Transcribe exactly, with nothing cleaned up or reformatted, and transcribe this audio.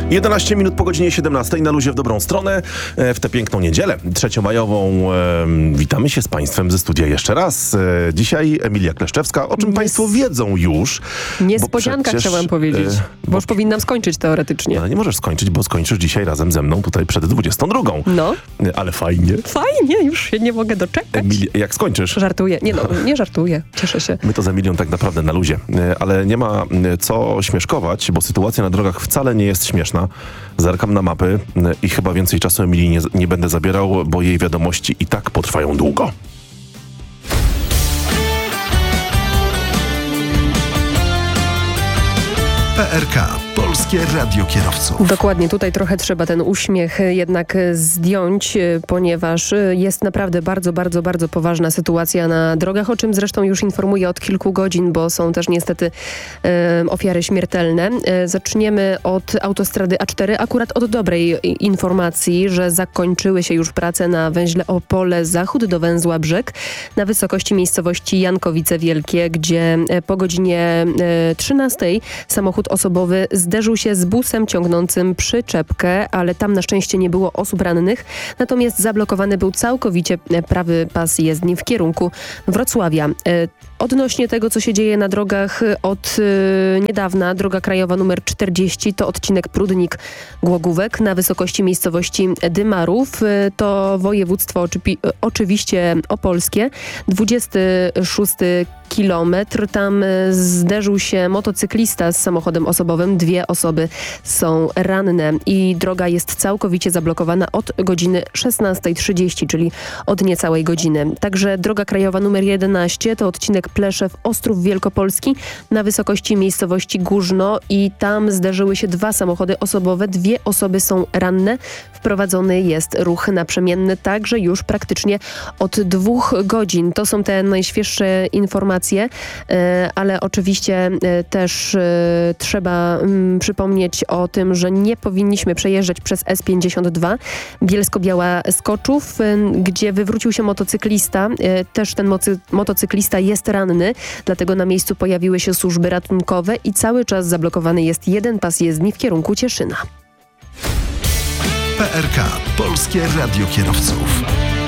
jedenaście minut po godzinie siedemnastej na luzie w dobrą stronę w tę piękną niedzielę trzeciomajową. Witamy się z Państwem ze studia jeszcze raz. Dzisiaj Emilia Kleszczewska, o czym Nies... Państwo wiedzą już. Niespodzianka przecież, chciałam powiedzieć, bo, bo już powinnam skończyć teoretycznie. No, nie możesz skończyć, bo skończysz dzisiaj razem ze mną tutaj przed dwudziestą drugą. No. Ale fajnie. Fajnie, już się nie mogę doczekać. Emilia, jak skończysz? Żartuję. Nie no, nie żartuję. Cieszę się. My to z Emilią tak naprawdę na luzie. Ale nie ma co śmieszkować, bo sytuacja na drogach wcale nie jest śmieszna. Zerkam na mapy i chyba więcej czasu Emilii nie, nie będę zabierał, bo jej wiadomości i tak potrwają długo. P R K. Polskie Radio Kierowców. Dokładnie, tutaj trochę trzeba ten uśmiech jednak zdjąć, ponieważ jest naprawdę bardzo, bardzo, bardzo poważna sytuacja na drogach, o czym zresztą już informuję od kilku godzin, bo są też niestety e, ofiary śmiertelne. E, zaczniemy od autostrady A cztery, akurat od dobrej informacji, że zakończyły się już prace na węźle Opole Zachód do węzła Brzeg na wysokości miejscowości Jankowice Wielkie, gdzie po godzinie e, trzynastej samochód osobowy zderzył się z busem ciągnącym przyczepkę, ale tam na szczęście nie było osób rannych. Natomiast zablokowany był całkowicie prawy pas jezdni w kierunku Wrocławia. Odnośnie tego, co się dzieje na drogach od y, niedawna, droga krajowa numer czterdzieści to odcinek Prudnik-Głogówek na wysokości miejscowości Dymarów. Y, to województwo oczypi, y, oczywiście opolskie. dwudziesty szósty kilometr. Tam y, zderzył się motocyklista z samochodem osobowym. Dwie osoby są ranne i droga jest całkowicie zablokowana od godziny szesnastej trzydzieści, czyli od niecałej godziny. Także droga krajowa numer jedenaście to odcinek Pleszew-Ostrów Wielkopolski na wysokości miejscowości Górzno i tam zderzyły się dwa samochody osobowe. Dwie osoby są ranne. Wprowadzony jest ruch naprzemienny także już praktycznie od dwóch godzin. To są te najświeższe informacje, ale oczywiście też trzeba przypomnieć o tym, że nie powinniśmy przejeżdżać przez S pięćdziesiąt dwa Bielsko-Biała Skoczów, gdzie wywrócił się motocyklista. Też ten mocy- motocyklista jest ranny, dlatego na miejscu pojawiły się służby ratunkowe i cały czas zablokowany jest jeden pas jezdni w kierunku Cieszyna. P R K. Polskie Radio Kierowców.